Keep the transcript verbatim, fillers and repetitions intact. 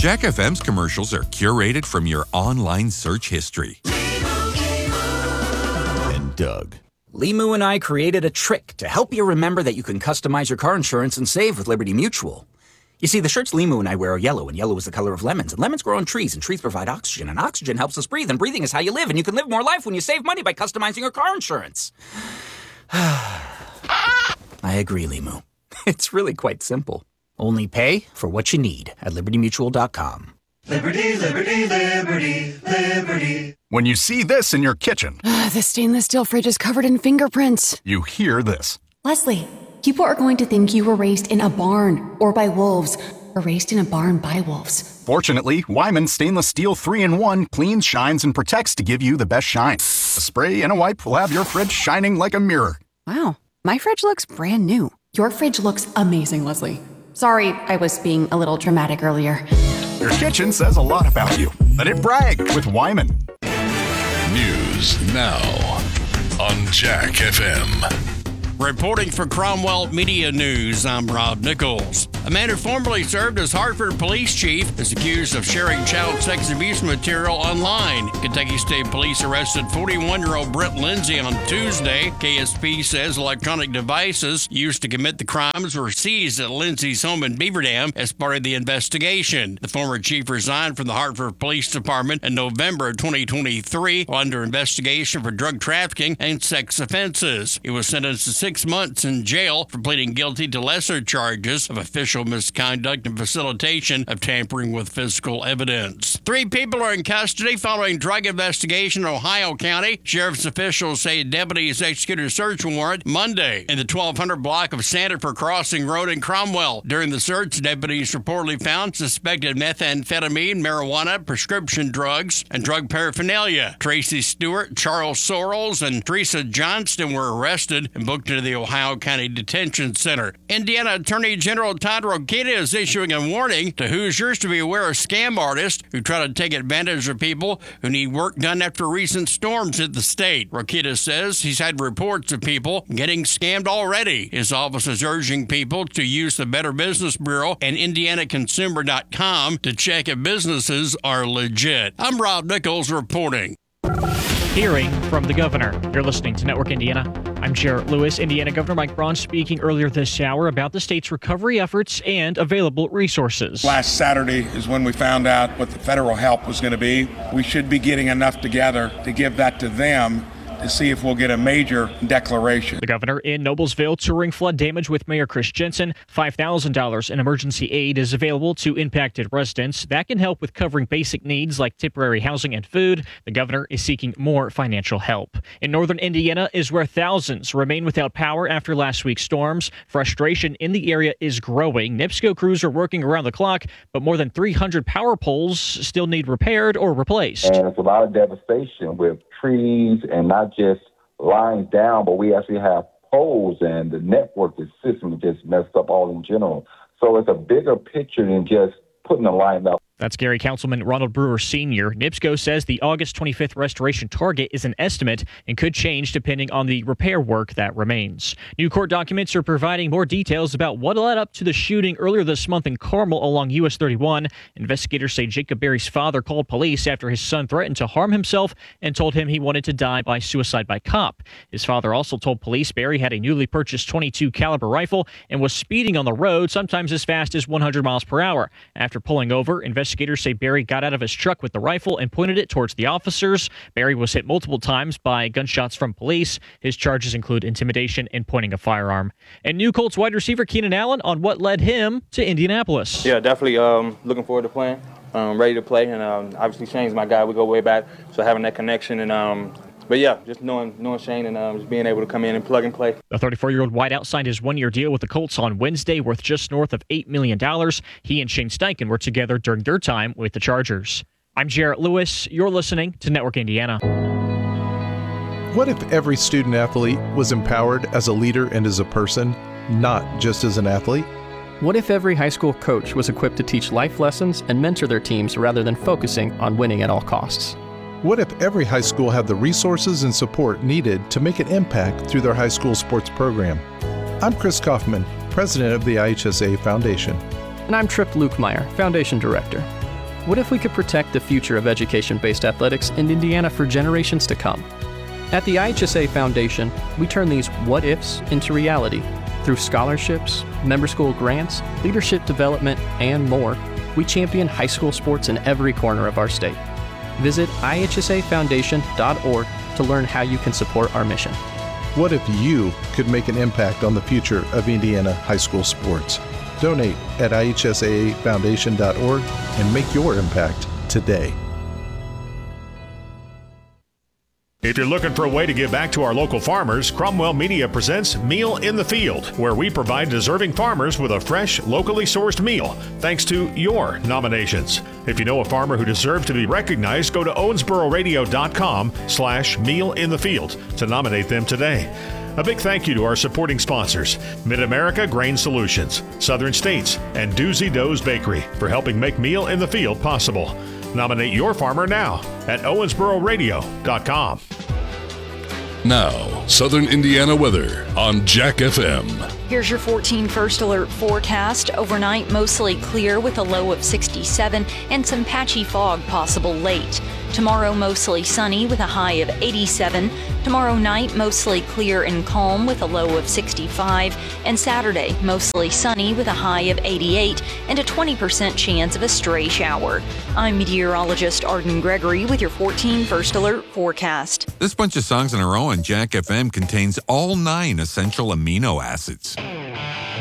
Jack F M's commercials are curated from your online search history. And Doug. Limu and I created a trick to help you remember that you can customize your car insurance and save with Liberty Mutual. You see, the shirts Limu and I wear are yellow, and yellow is the color of lemons, and lemons grow on trees, and trees provide oxygen, and oxygen helps us breathe, and breathing is how you live, and you can live more life when you save money by customizing your car insurance. I agree, Limu. It's really quite simple. Only pay for what you need at liberty mutual dot com. Liberty, liberty, liberty, liberty. When you see this in your kitchen, the stainless steel fridge is covered in fingerprints. You hear this. Leslie, people are going to think you were raised in a barn or by wolves, or raised in a barn by wolves. Fortunately, Wyman Stainless Steel three in one cleans, shines, and protects to give you the best shine. A spray and a wipe will have your fridge shining like a mirror. Wow, my fridge looks brand new. Your fridge looks amazing, Leslie. Sorry, I was being a little dramatic earlier. Your kitchen says a lot about you. Let it brag with Wyman. News now on Jack F M. Reporting for Cromwell Media News, I'm Rob Nichols. A man who formerly served as Hartford police chief is accused of sharing child sex abuse material online. Kentucky State Police arrested forty-one-year-old Brent Lindsay on Tuesday. K S P says electronic devices used to commit the crimes were seized at Lindsay's home in Beaver Dam as part of the investigation. The former chief resigned from the Hartford Police Department in November of twenty twenty-three under investigation for drug trafficking and sex offenses. He was sentenced to six months in jail for pleading guilty to lesser charges of official misconduct and facilitation of tampering with physical evidence. Three people are in custody following drug investigation in Ohio County. Sheriff's officials say deputies executed a search warrant Monday in the twelve hundred block of Sandifer Crossing Road in Cromwell. During the search, deputies reportedly found suspected methamphetamine, marijuana, prescription drugs, and drug paraphernalia. Tracy Stewart, Charles Sorrells, and Teresa Johnston were arrested and booked into the Ohio County Detention Center. Indiana Attorney General Todd Rokita is issuing a warning to Hoosiers to be aware of scam artists who try to take advantage of people who need work done after recent storms hit the state. Rokita says he's had reports of people getting scammed already. His office is urging people to use the Better Business Bureau and Indiana Consumer dot com to check if businesses are legit. I'm Rob Nichols reporting. Hearing from the governor. You're listening to Network Indiana. I'm Jarrett Lewis. Indiana Governor Mike Braun speaking earlier this hour about the state's recovery efforts and available resources. Last Saturday is when we found out what the federal help was going to be. We should be getting enough together to give that to them to see if we'll get a major declaration. The governor in Noblesville touring flood damage with Mayor Chris Jensen. five thousand dollars in emergency aid is available to impacted residents. That can help with covering basic needs like temporary housing and food. The governor is seeking more financial help. In northern Indiana is where thousands remain without power after last week's storms. Frustration in the area is growing. NIPSCO crews are working around the clock, but more than three hundred power poles still need repaired or replaced. And it's a lot of devastation with trees and not just lines down, but we actually have poles, and the network, the system is just messed up all in general. So it's a bigger picture than just putting a line up. That's Gary Councilman Ronald Brewer Senior NIPSCO says the August twenty-fifth restoration target is an estimate and could change depending on the repair work that remains. New court documents are providing more details about what led up to the shooting earlier this month in Carmel along U S thirty-one. Investigators say Jacob Berry's father called police after his son threatened to harm himself and told him he wanted to die by suicide by cop. His father also told police Berry had a newly purchased twenty-two caliber rifle and was speeding on the road, sometimes as fast as one hundred miles per hour. After pulling over, investigators Investigators say Berry got out of his truck with the rifle and pointed it towards the officers. Berry was hit multiple times by gunshots from police. His charges include intimidation and pointing a firearm. And new Colts wide receiver Keenan Allen on what led him to Indianapolis. Yeah, definitely um, looking forward to playing. Um, ready to play, and um, obviously Shane's my guy. We go way back, so having that connection and um, But yeah, just knowing knowing Shane and um, just being able to come in and plug and play. The thirty-four-year-old wideout signed his one-year deal with the Colts on Wednesday, worth just north of eight million dollars. He and Shane Steichen were together during their time with the Chargers. I'm Jarrett Lewis. You're listening to Network Indiana. What if every student athlete was empowered as a leader and as a person, not just as an athlete? What if every high school coach was equipped to teach life lessons and mentor their teams rather than focusing on winning at all costs? What if every high school had the resources and support needed to make an impact through their high school sports program? I'm Chris Kaufman, president of the I H S A Foundation. And I'm Trip Lukemire, Foundation Director. What if we could protect the future of education-based athletics in Indiana for generations to come? At the I H S A Foundation, we turn these what-ifs into reality. Through scholarships, member school grants, leadership development, and more, we champion high school sports in every corner of our state. Visit I H S A foundation dot org to learn how you can support our mission. What if you could make an impact on the future of Indiana high school sports? Donate at I H S A foundation dot org and make your impact today. If you're looking for a way to give back to our local farmers, Cromwell Media presents Meal in the Field, where we provide deserving farmers with a fresh, locally sourced meal, thanks to your nominations. If you know a farmer who deserves to be recognized, go to owensboro radio dot com slash meal in the field to nominate them today. A big thank you to our supporting sponsors, Mid-America Grain Solutions, Southern States, and Doozy Doe's Bakery for helping make Meal in the Field possible. Nominate your farmer now at owensboro radio dot com. Now, Southern Indiana weather on Jack F M. Here's your fourteen First Alert forecast. Overnight, mostly clear with a low of sixty-seven and some patchy fog possible late. Tomorrow, mostly sunny with a high of eighty-seven. Tomorrow night, mostly clear and calm with a low of sixty-five. And Saturday, mostly sunny with a high of eighty-eight and a twenty percent chance of a stray shower. I'm meteorologist Arden Gregory with your fourteen First Alert forecast. This bunch of songs in a row on Jack F M contains all nine essential amino acids.